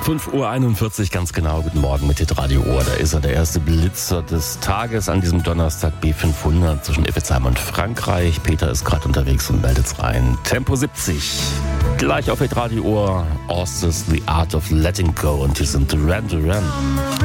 5:41 Uhr, ganz genau. Guten Morgen mit Hitradio Ohr. Da ist er, der erste Blitzer des Tages an diesem Donnerstag, B500 zwischen Effelsheim und Frankreich. Peter ist gerade unterwegs und meldet's rein. Tempo 70. Gleich auf Hitradio Ohr. Orsted, The Art of Letting Go und hier sind Duran Duran.